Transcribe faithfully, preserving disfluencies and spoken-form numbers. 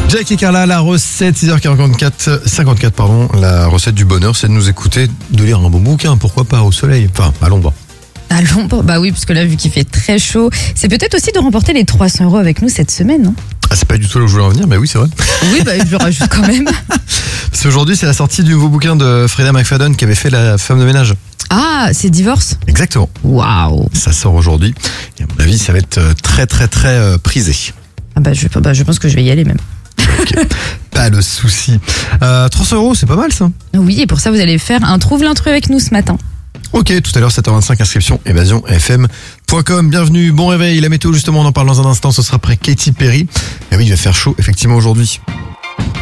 Jack et Carla, la recette six heures quarante-quatre, cinquante-quatre pardon, la recette du bonheur, c'est de nous écouter, de lire un bon bouquin, pourquoi pas au soleil, enfin à l'ombre. À l'ombre, bah oui, parce que là, vu qu'il fait très chaud, c'est peut-être aussi de remporter les trois cents euros avec nous cette semaine, non? Ah, c'est pas du tout là où je voulais en venir, mais oui, c'est vrai. Oui, bah je le rajoute quand même. Parce qu'aujourd'hui, c'est la sortie du nouveau bouquin de Freda McFadden qui avait fait La femme de ménage. Ah, c'est Divorce? Exactement. Waouh. Ça sort aujourd'hui. Et à mon avis, ça va être très, très, très euh, prisé. Ah bah je, bah je pense que je vais y aller même. Ok, pas de souci. Euh, trois cents euros, c'est pas mal ça. Oui, et pour ça, vous allez faire un Trouve l'intrus avec nous ce matin. Ok, tout à l'heure, sept heures vingt-cinq, inscription évasion f m point com. Bienvenue, bon réveil. La météo, justement, on en parle dans un instant. Ce sera après Katy Perry. Et oui, il va faire chaud, effectivement, aujourd'hui.